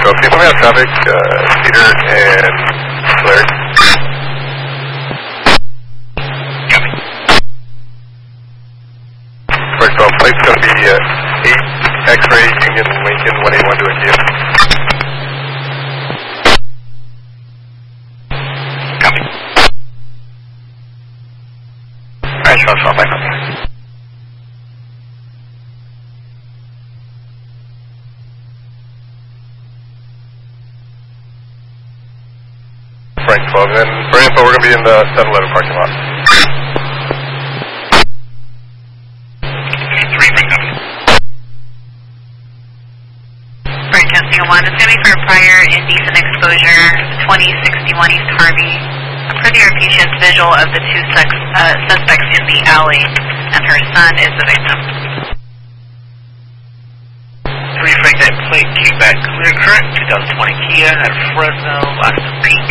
12, see if we have traffic, Cedar and Larry. Copy. Frank 12, plate's going to be 8 X-ray Union Lincoln 181 to a Kia. Copy. Alright, 12, back up. Frank 12, and then for info, we're going to be in the 7-Eleven parking lot. 3, Frank, copy. Frank testing 1, it's going to be for prior indecent exposure, 2061 East Harvey. Per the patient's visual of the two suspects in the alley, and her son is the victim. 3, Frank, that plate came back clear current, 2020 Kia out of Fresno, last week.